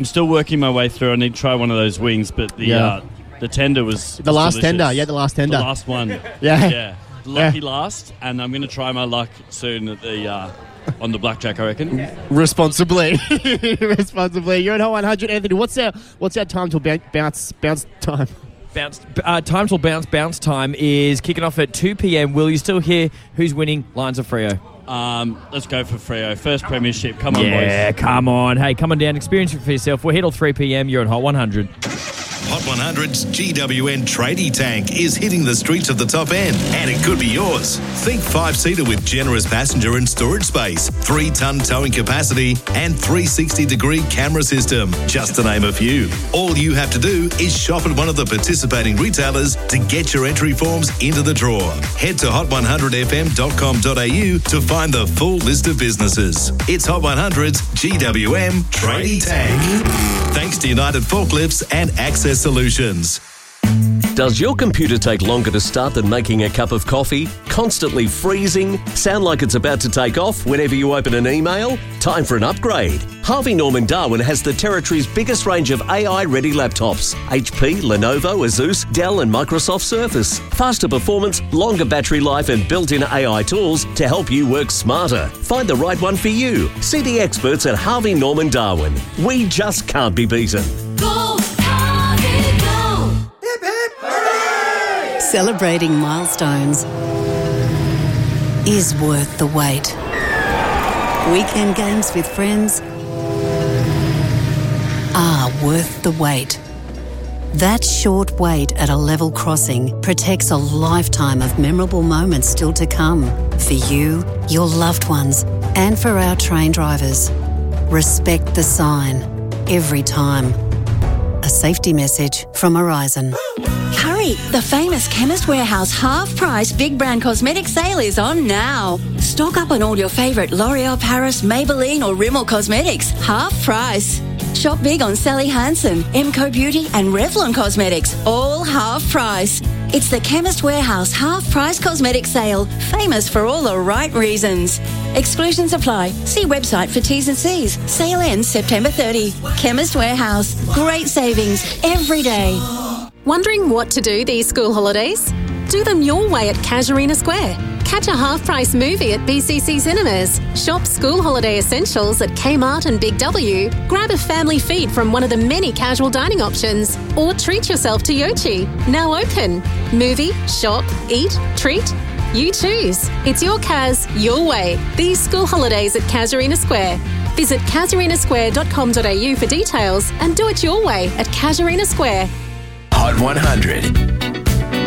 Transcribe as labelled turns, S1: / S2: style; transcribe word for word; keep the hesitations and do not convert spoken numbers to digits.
S1: I'm still working my way through. I need to try one of those wings, but the
S2: Yeah.
S1: uh, the tender was
S2: The last
S1: delicious.
S2: tender, yeah, the last tender.
S1: The last one.
S2: Yeah.
S1: Yeah. Lucky
S2: Yeah.
S1: last, and I'm going to try my luck soon at the uh, on the blackjack, I reckon.
S2: Responsibly. Responsibly. You're at Hot one hundred. Anthony, what's our, what's our time till bounce, bounce, bounce time?
S3: Bounce, uh, time till bounce. Bounce time is kicking off at two p.m. Will you still hear who's winning Lions of Freo?
S1: Um, let's go for Freo. First premiership. Come on,
S3: Yeah,
S1: boys.
S3: come on. Hey, come on down. Experience it for yourself. We're here till three p.m. You're at Hot one hundred.
S4: Hot one hundred's G W N tradie tank is hitting the streets of the top end, and it could be yours. Think five-seater with generous passenger and storage space, three-ton towing capacity, and three hundred sixty degree camera system, just to name a few. All you have to do is shop at one of the participating retailers to get your entry forms into the draw. Head to hot one hundred f m dot com dot a u to find the full list of businesses. It's Hot one hundred's G W M tradie tank. Thanks to United Forklifts and Access Solutions.
S5: Does your computer take longer to start than making a cup of coffee? Constantly freezing? Sound like it's about to take off whenever you open an email? Time for an upgrade. Harvey Norman Darwin has the territory's biggest range of A I-ready laptops. H P, Lenovo, Asus, Dell and Microsoft Surface. Faster performance, longer battery life and built-in A I tools to help you work smarter. Find the right one for you. See the experts at Harvey Norman Darwin. We just can't be beaten.
S6: Go, Harvey, go!
S7: Hip, hip, hooray!
S8: Celebrating milestones is worth the wait. Weekend games with friends are worth the wait. That short wait at a level crossing protects a lifetime of memorable moments still to come. For you, your loved ones, and for our train drivers. Respect the sign every time. A safety message from Horizon.
S9: Hurry! The famous Chemist Warehouse half-price big brand cosmetic sale is on now. Stock up on all your favourite L'Oreal Paris, Maybelline or Rimmel cosmetics. Half price. Shop big on Sally Hansen, Emco Beauty and Revlon Cosmetics. All half price. It's the Chemist Warehouse half-price cosmetic sale. Famous for all the right reasons. Exclusions apply. See website for T's and C's. Sale ends September thirtieth. Chemist Warehouse. Great savings every day.
S10: Wondering what to do these school holidays? Do them your way at Casuarina Square. Catch a half-price movie at B C C Cinemas. Shop school holiday essentials at Kmart and Big W. Grab a family feed from one of the many casual dining options. Or treat yourself to Yochi. Now open. Movie, shop, eat, treat. You choose. It's your Kaz, your way. These school holidays at Casuarina Square. Visit casuarina square dot com dot a u for details and do it your way at Casuarina Square.
S11: Hot one hundred.